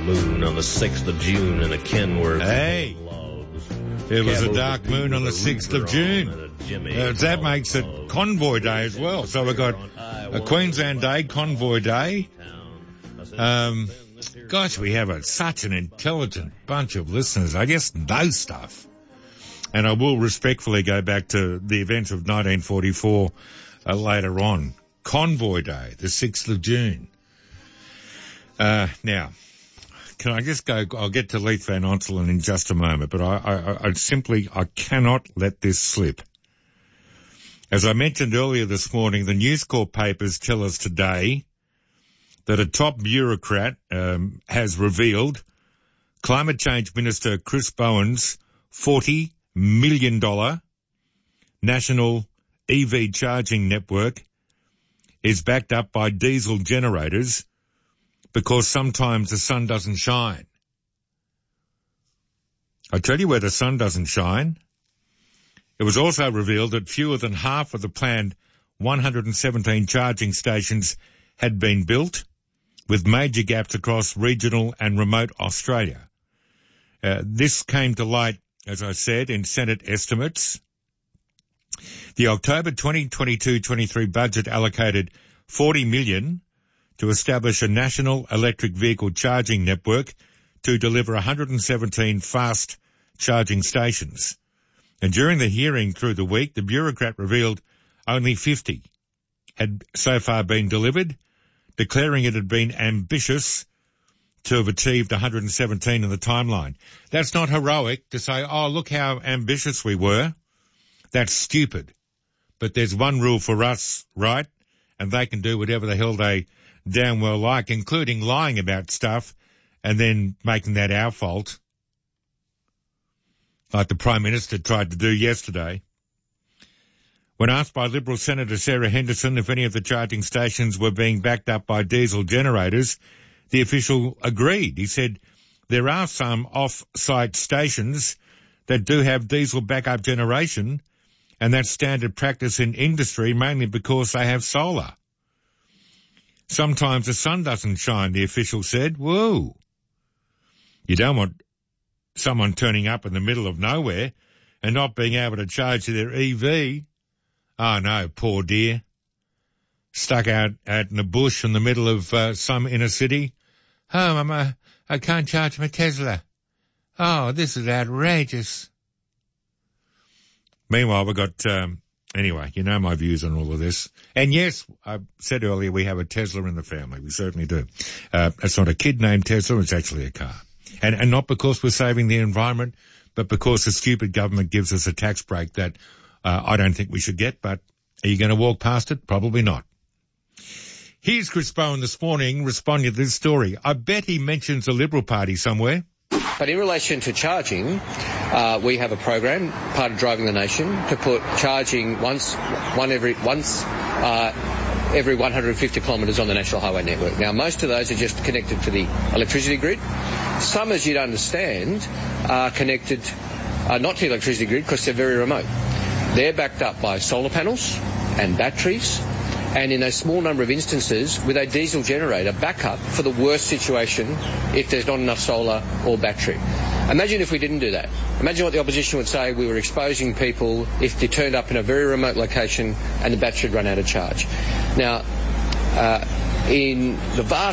moon on the 6th of June in a Kenworth. Hey, it was a dark moon on the 6th of June. That makes it Convoy Day as well. So we've got a Queensland Day, Convoy Day. Gosh, we have such an intelligent bunch of listeners. I just know stuff. And I will respectfully go back to the events of 1944 later on. Convoy Day, the 6th of June. Now, can I just go? I'll get to Leith Van Onselen in just a moment, but I cannot let this slip. As I mentioned earlier this morning, the News Corp papers tell us today that a top bureaucrat has revealed Climate Change Minister Chris Bowen's $40 million national EV charging network is backed up by diesel generators because sometimes the sun doesn't shine. I tell you where the sun doesn't shine. It was also revealed that fewer than half of the planned 117 charging stations had been built, with major gaps across regional and remote Australia. This came to light, as I said, in Senate estimates. The October 2022-23 budget allocated $40 million to establish a national electric vehicle charging network to deliver 117 fast charging stations. And during the hearing through the week, the bureaucrat revealed only 50 had so far been delivered, declaring it had been ambitious to have achieved 117 in the timeline. That's not heroic to say, oh, look how ambitious we were. That's stupid. But there's one rule for us, right? And they can do whatever the hell they damn well like, including lying about stuff and then making that our fault, like the Prime Minister tried to do yesterday. When asked by Liberal Senator Sarah Henderson if any of the charging stations were being backed up by diesel generators, the official agreed. He said, there are some off-site stations that do have diesel backup generation, and that's standard practice in industry, mainly because they have solar. Sometimes the sun doesn't shine, the official said. Whoa. You don't want someone turning up in the middle of nowhere and not being able to charge their EV. Oh, no, poor dear. Stuck out in the bush in the middle of some inner city. Oh, I can't charge my Tesla. Oh, this is outrageous. Meanwhile, we've got, anyway, you know my views on all of this. And yes, I said earlier we have a Tesla in the family. We certainly do. It's not a kid named Tesla, it's actually a car. And not because we're saving the environment, but because the stupid government gives us a tax break that I don't think we should get. But are you going to walk past it? Probably not. Here's Chris Bowen this morning responding to this story. I bet he mentions the Liberal Party somewhere. But in relation to charging, we have a program, part of Driving the Nation, to put charging once every 150 kilometres on the National Highway network. Now, most of those are just connected to the electricity grid. Some, as you'd understand, are connected not to the electricity grid because they're very remote. They're backed up by solar panels and batteries, and in a small number of instances with a diesel generator backup for the worst situation if there's not enough solar or battery. Imagine if we didn't do that. Imagine what the opposition would say. We were exposing people if they turned up in a very remote location and the battery had run out of charge. Now, in the vast